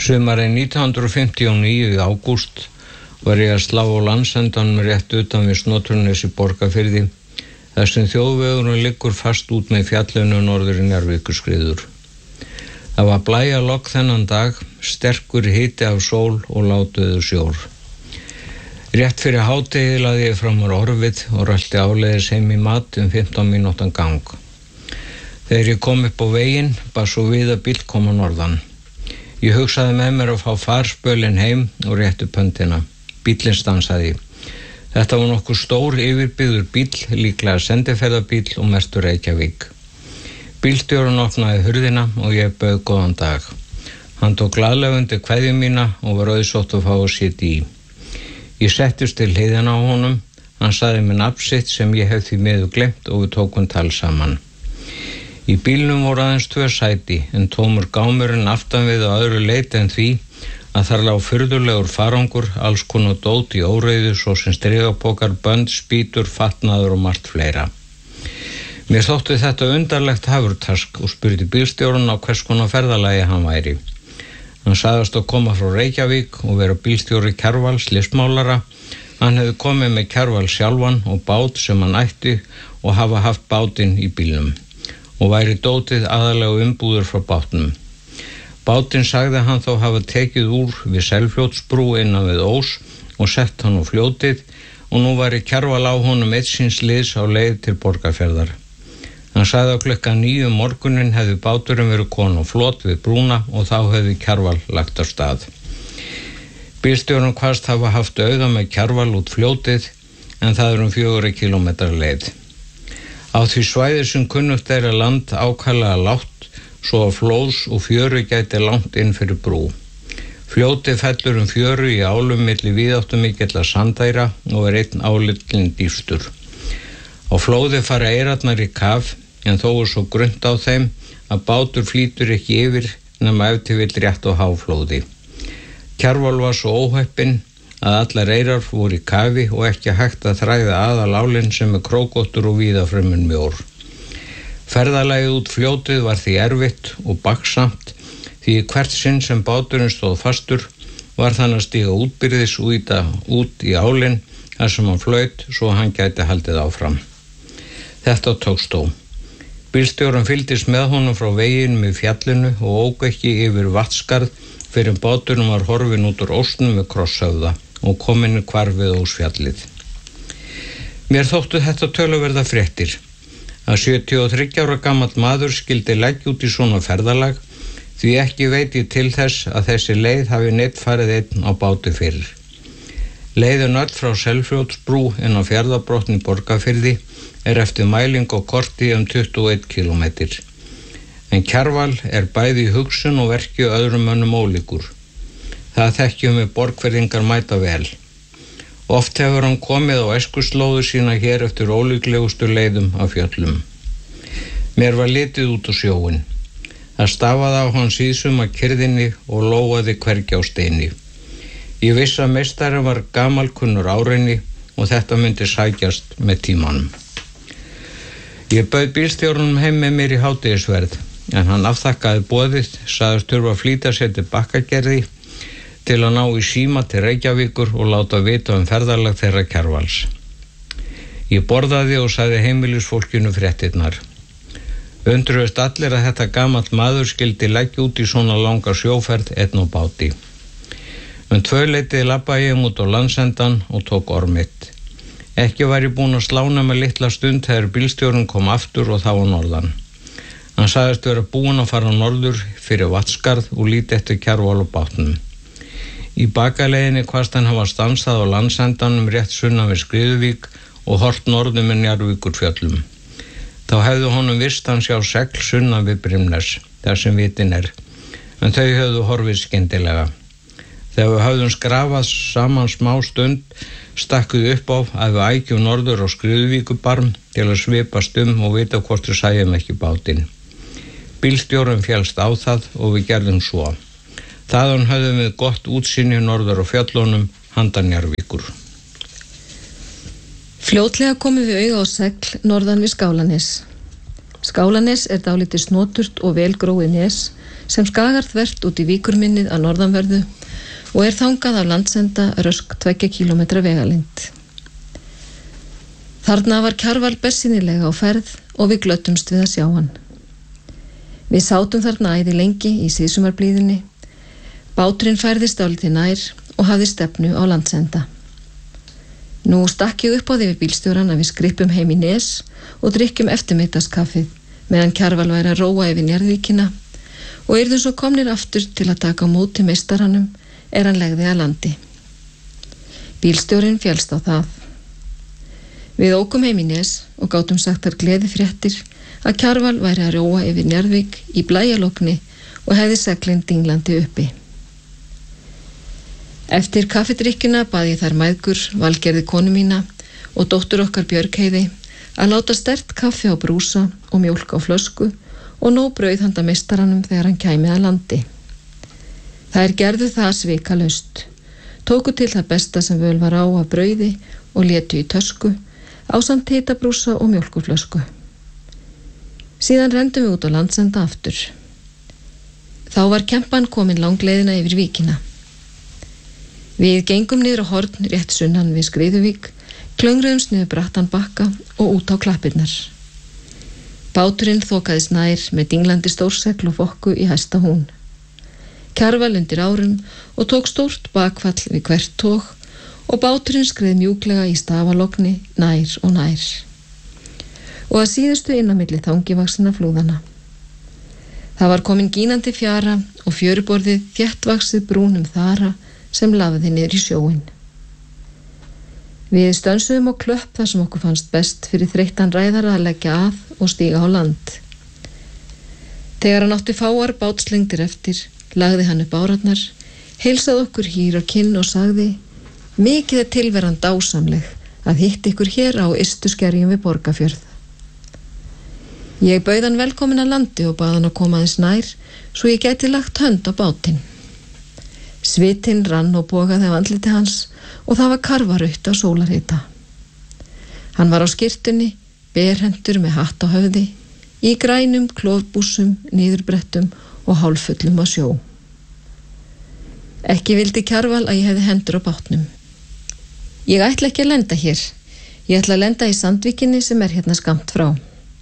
Sumarið 1959 í ágúst var ég að slá á landsendanum rétt utan við Snotrunnesi í Borgarfirði, þar sem þjóðvegurinn liggur fast út með fjallinu norður í Njarðvíkurskriður. Það var blæjalogn þennan dag, sterkur hiti af sól og látuður sjór. Rétt fyrir hádegi lagði ég fram úr orfið og rölti áleiðis heim í mat 15 mínútan gang. Þegar ég kom upp á veginn, bar svo við að bíll kom á norðan. Ég hugsaði með mér að fá farspölinn heim og rétti upp höndina. Bíllinn stansaði. Þetta var nokkuð stór yfirbyggður bíll, líklega sendiferðabíll og merktur Reykjavík. Bílstjórinn opnaði hurðina og ég bauð góðan dag. Hann tók glaðlega undir kveðju mína og var auðsótt að fá að sitja í. Ég settist til hliðina á honum, hann sagði mér nafn sitt sem ég hef því miður gleymt og við tókum tal saman. Í bílnum voru aðeins 2 sæti, en tómur gámurinn aftan við á öðru leyti en því að þar lá furðulegur farangur, alls konar dót í óreiðu, svo sem strigapokar, bönd, spýtur, fatnaður og margt fleira. Mér þótti þetta undarlegt hafurtask og spurði bílstjórinn á hvers konar ferðalagi hann væri. Hann sagðist að koma frá Reykjavík og vera bílstjóri Kjarvals listmálara. Hann hefði komið með Kjarval sjálfan og bát sem hann ætti og hafa haft bátinn í bílnum og væri dótið aðalega umbúður frá bátnum. Bátinn sagði hann þó hafa tekið úr við Selfljótsbrú innan við Ós og sett hann á fljótið og nú væri Kjarval á honum eitt síns liðs á leið til Borgarfjarðar. Hann sagði að klukkan 9 morguninn hefði báturinn verið kominn á flot við brúna og þá hefði Kjarval lagt af stað. Bílstjórinn kvaðst hafa haft auga með Kjarval út fljótið en það 4 kílómetra leið. Á því svæði sem kunnugt að land ákaflega lágt svo að flóðs og fjöru gæti langt inn fyrir brú. Fljótið fellur fjöru í álum milli víðáttumikilla sandæra og einn álitinn dýpstur. Á flóði fara eyrarnar í kaf en þó svo grunnt á þeim að bátur flýtur ekki yfir nema ef til vill rétt á háflóði. Kjarval var svo óheppinn að allar eyrar voru í kafi og ekki hægt að þræða aðal álinn sem krókóttur og víðafrömmun mjór. Ferðalagið út fljótið var því erfitt og baksamt því hvert sinn sem báturinn stóð fastur var þann að stíga útbyrðis út í álinn þar sem hann flaut svo hann gæti haldið áfram. Þetta tókst þó. Bílstjórinn fylgdist með honum frá veginum í fjallinu og ók ekki yfir Vatnsskarð fyrir báturinn var horfinn út úr Ósnum með Krosshöfða og kominn í hvarf við Ósfjallið. Mér þóttu þetta töluverða fréttir að 73 ára gamall maður skyldi leggja út í svona ferðalag því ekki veit ég til þess að þessi leið hafi neitt farið einn á báti fyrir. Leiðin öll frá Selfljótsbrú inn á Fjarðarbrotn í Borgarfirði eftir mæling og korti 21 kílómetrar. En Kjarval bæði í hugsun og verki öðrum mönnum ólíkur. Það þekkjum við borgverðingar mæta vel. Oft hefur hann komið á æskuslóðu sína hér eftir ólíklegustu leiðum af fjöllum. Mér var litið út á sjóinn. Það stafaði á hann síðsum að kyrðinni og lóaði hvergi á steini. Ég vissi að meistarinn var gamalkunnur áreini og þetta myndi sækjast með tímanum. Ég bauð bílstjórunum heim með mér í hádegisverð en hann afþakkaði boðið, sagðist þurfa að flýta sér til Bakkagerði til að ná í síma til Reykjavíkur og láta vita ferðalag þeirra Kjarvals. Ég borðaði og sagði heimilisfólkinu fréttirnar. Undruðust allir að þetta gamall maður skyldi leggja út í svona langa sjóferð einn á báti. 2:00 labbaði ég út á landsendan og tók ormitt. Ekki var ég búinn að slána með litla stund þegar bílstjórinn kom aftur og þá á norðan. Hann sagðist vera búinn að fara norður fyrir Vatnsskarð og líti eftir Kjarval og bátnum. Í bakaleiðinni kvaðst hann hafa stansað á landsendanum rétt sunnan við Skriðuvík og hort norður með Njarðvíkurfjöllum. Þá hefðu honum vist hann sjá segl sunnan við Brimnes, þar sem vitin en þau höfðu horfið skyndilega. Þegar við höfðum skrafað saman smá stund, stakkuð upp á að við ækjum norður á Skriðuvíkubarm til að svipast og vita hvort við sæjum ekki bátinn. Bílstjórinn féllst á það og við gerðum svo. Þaðan höfðum við gott útsýni norður á fjöllunum handan Njarðvíkur. Fljótlega komum við auga á segl norðan við Skálanes. Skálanes dálítið snoturt og velgróið nes sem skagar þvert út í víkurminnið að norðanverðu og þangað af landsenda rösk 2 kílómetra vegalengd. Þarna var Kjarval bersýnilega á ferð og við glöttumst við að sjá hann. Við sátum þarna æði lengi í síðsumarblíðunni. Báturinn færðist dálítið nær og hafði stefnu á landsenda. Nú stakk ég upp á því við bílstjóran að við skrippum heim í nes og drykkjum eftirmiddagskaffið meðan Kjarval væri að róa yfir Njarðvíkina og yrðum svo komnir aftur til að taka á móti meistaranum hann legði að landi. Bílstjórinn féllst á það. Við ókum heim í nes og gátum sagt þar gleðifréttir að Kjarval væri að róa yfir Njarðvík í blæjalogni og hefði seglin dinglandi uppi. Eftir kaffidrykkjuna bað ég þær mæðgur, Valgerði konu mína og dóttur okkar Björgheiði að láta sterkt kaffi á brúsa og mjólk á flösku og nóg brauð handa meistaranum þegar hann kæmi að landi. Þær gerðu það svikalaust, tóku til það besta sem völ var á af brauði og létu í tösku ásamt hitabrúsa og mjólkurflösku. Síðan renndu við út á landsenda aftur. Þá var kempan komin langleiðina yfir víkina. Við gengum niður á horn rétt sunnan við Skriðuvík, klöngruðumst niður brattan bakka og út á klappirnar. Báturinn þokaðist nær með dinglandi stórsegl og fokku í hæsta hún. Kjarval undir árum og tók stórt bakfall við hvert tog og báturinn skreið mjúklega í stafalogni nær og nær. Og að síðustu inn á milli þangivaxina flúðana. Það var komin gínandi fjara og fjöruborðið þéttvaxið brúnum þara sem lafði niður í sjóinn. Við stönsuðum á klöpp þar sem okkur fannst best fyrir þreyttan ræðara að leggja að og stíga á land. Þegar hann átti fáar bátslengdir eftir, lagði hann upp árarnar, heilsaði okkur hýr á kinn og sagði: Mikið tilveran dásamleg að hitta ykkur hér á ystu skerjum við Borgarfjörð. Ég bauð hann velkomin að landi og bað hann að koma aðeins nær svo ég gæti lagt hönd á bátinn. Svitinn rann og bogaði af andliti hans og það var karfaraut á sólarhita. Hann var á skyrtunni, berhentur með hatt á höfði, í grænum klofbúsum, niðurbrettum og hálffullum á sjó. Ekki vildi Kjarval að ég hefði hendur á bátnum. Ég ætla ekki að lenda hér. Ég ætla að lenda í Sandvíkinni sem hérna skammt frá.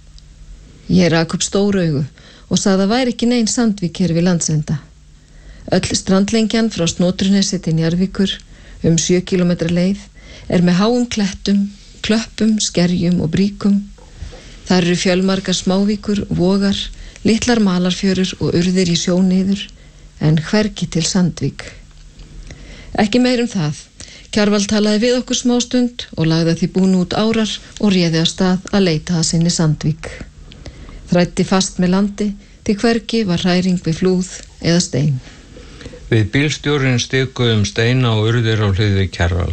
Ég rak upp stóru augu og sagði að væri ekki nein Sandvík hér við landsenda. Öll strandlengjan frá Snótrunesi til Njarðvíkur 7 kílómetra leið með háum klettum, klöppum, skerjum og bríkum. Þar eru fjölmargar smávíkur, vogar, litlar malarfjörur og urðir í sjó niður, en hvergi til Sandvík. Ekki meir það. Kjarval talaði við okkur smástund og lagði því búin út árar og réði á stað að leita að sinni Sandvík. Þræddi fast með landi, því hvergi var hræring við flúð eða stein. Við bílstjórinn stikuðum steina og urðir á hlið við Kjarval.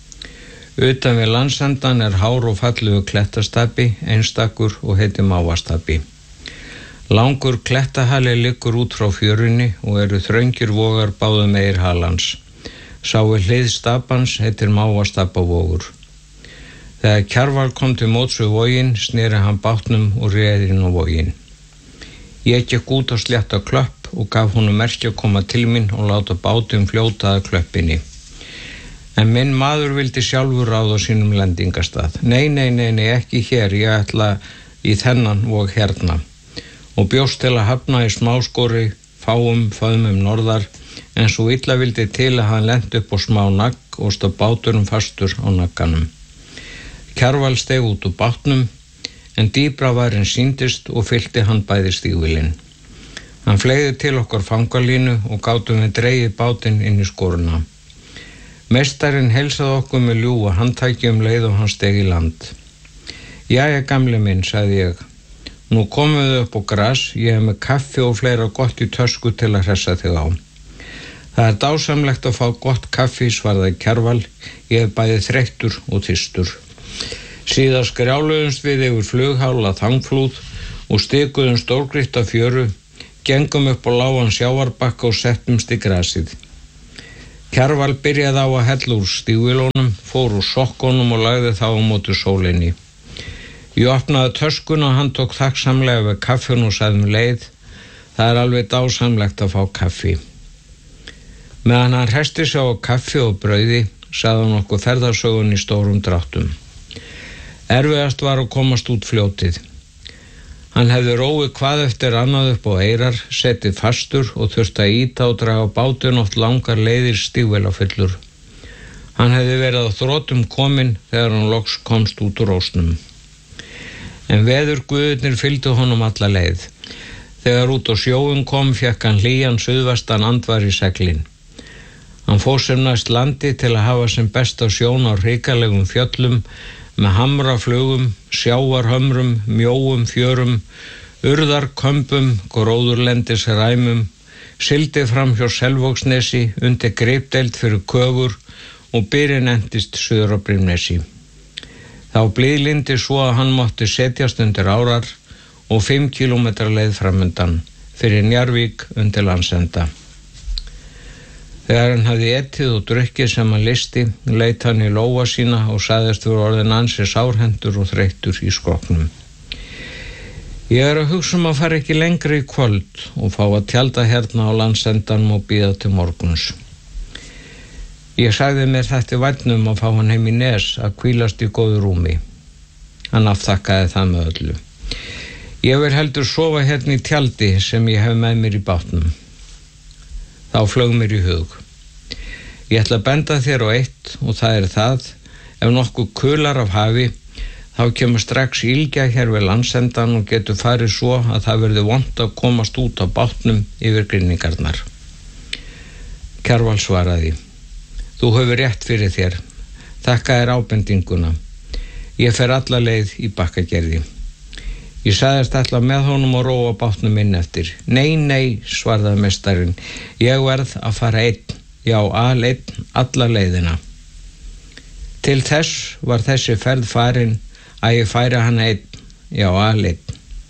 Utan við landsendan hár og fallegu klettastapi, einstakur og heiti Mávastapi. Langur klettahali liggur út frá fjörunni og eru þröngir vogar báðum megir halans. Sá við hlið stapans heitir Mávastapavogur. Þegar Kjarval kom til móts við voginn, sneri hann bátnum og réði inn á voginn. Ég gekk út á slétta klöpp og gaf honum merki að koma til mín og láta bátum fljóta að klöppinni. En minn maður vildi sjálfur ráða sínum lendingastað. Nei, ekki hér, ég ætla í þennan og hérna. Og bjóst til að hafna í smáskori, fáum föðmum norðar, en svo illa vildi til að hann lenti upp á smá nagg og stóð báturum fastur á nagganum. Kjarval steig út úr bátnum, en dýbravarinn sýndist og fyllti hann bæði stígvélin. Hann fleygði til okkar fangalínu og gátum við dregið bátinn inn í skoruna. Meistarinn heilsaði okkur með ljúfa handtæki leið og hann steig í land. Jæja, gamli minn, sagði ég. Nú komum við upp á gras, ég hef með kaffi og fleira gott í tösku til að hressa þig á. Það dásamlegt að fá gott kaffi, svaraði Kjarval. Ég hef bæði þreyttur og þyrstur. Síðan skrjáluðumst við yfir flughála þangflúð og stikuðum stórgrýtta fjöru, gengum upp á lágan sjávarbakka og settumst í grasið. Kjarval byrjaði á að hella úr stígvélunum, fór úr sokkunum og lagði þá á móti sólinni. Ég opnaði töskuna og hann tók þakksamlega við kaffin og sagði leið, það alveg dásamlegt að fá kaffi. Meðan hann hræsti sig á kaffi og brauði, sagði hann okkur ferðarsögun í stórum dráttum. Erfiðast var að komast út fljótið. Hann hefði róið hvað eftir annað upp á eyrar, settið fastur og þurfti að ýta og draga bátinn oft langar leiðir stígvélafyllur. Hann hefði verið á þrotum kominn þegar hann loks komst út úr rósnum. En veðurguðirnir fylgdu honum alla leið. Þegar út á sjóinn kom fékk hann hlýjan suðvestan andvar í seglin. Hann fór sem næst landi til að hafa sem besta sjón á hrikalegum fjöllum með hamraflugum, sjávarhömrum, mjóum fjörum, urðarkömbum, gróðurlendis ræmum, sigldi fram hjá Selvogsnesi, undir greipdeild fyrir Kögur og byrinn endist suður á Brimnesi. Þá blíðlindi svo að hann mátti setjast undir árar og 5 kílómetra leið framundan, fyrir Njarðvík undir landsenda. Þegar hann hafði etið og drukkið sem hann lysti, leit hann í lófa sína og sagðist fyrir orðin ansi sárhentur og þreyttur í skrokknum. Ég að hugsa að fara ekki lengri í kvöld og fá að tjalda hérna á landsendanum og bíða til morguns. Ég sagði mér þetta vænn að fá hann heim í Nes að hvílast í góðu rúmi. Hann afþakkaði það með öllu. Ég vil heldur sofa hérna í tjaldi sem ég hef með mér í bátnum. Þá flög mér í hug. Ég ætla að benda þér á eitt og það er það, ef nokkuð kular af hafi, þá kemur strax ylgja hér við landsendan og getur farið svo að það verði vont að komast út á bátnum yfir grynningarnar. Kjarval svaraði, þú hefur rétt fyrir þér, þakka þér ábendinguna. Ég fer alla leið í Bakkagerði. Ég sagðist ætla með honum og róa bátnum inn eftir. Nei, svaraði meistarinn, ég verð að fara einn, já, aleinn, alla leiðina. Til þess var þessi ferð farin að ég færi hana einn, já, aleinn.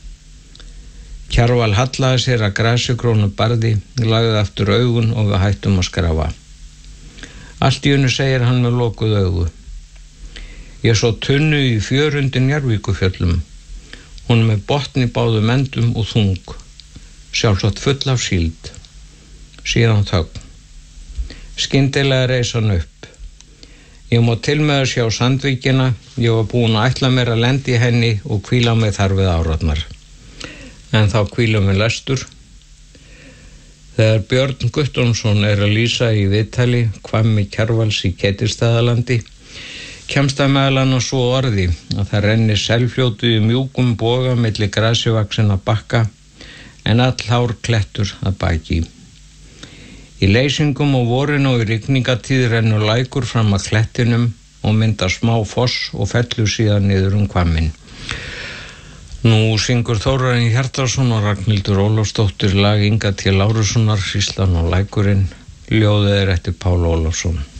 Kjarval hallaði sér að grasikrónu barði, lagði aftur augun og við hættum að skrafa. Allt í einu segir hann með lokuð augu. Ég svo tunnu í fjörundi Njarðvíkurfjöllum. Hún með botni báðum endum og þung, sjálfsagt full af síld. Síðan þögn. Skyndilega reis hann upp. Ég má til með að sjá Sandvíkina, ég var búin að ætla mér að lenda í henni og hvíla mig þar við árarnar. En þá hvílum við lestur. Þegar Björn Guttormsson er að lýsa í viðtali Hvammi Kjarvals í Ketilsstaðalandi, kemst að meðal annars svo orði að það renni Selfljótu í mjúkum boga milli grasivaksinna bakka en all hár klettur að baki. Í leysingum og vorin og í rigningatíð rennur lækur fram að klettinum og myndar smá foss og fellur síðan niður Hvamminn. Nú syngur Þórarinn Hjartarson og Ragnhildur Ólafsdóttir lag Inga T. Lárussonar, Hríslan og lækurinn. Ljóðið er eftir Pál Ólafsson.